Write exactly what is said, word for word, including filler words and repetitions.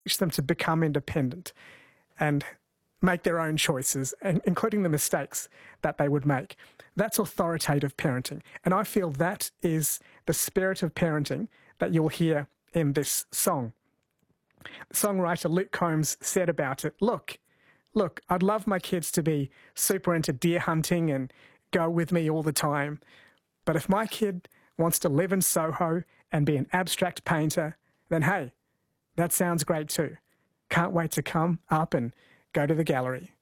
teach them to become independent and make their own choices, and including the mistakes that they would make. That's authoritative parenting. And I feel that is the spirit of parenting that you'll hear in this song. Songwriter Luke Combs said about it, look, look, I'd love my kids to be super into deer hunting and go with me all the time. But if my kid wants to live in Soho and be an abstract painter, then hey, that sounds great too. Can't wait to come up and go to the gallery.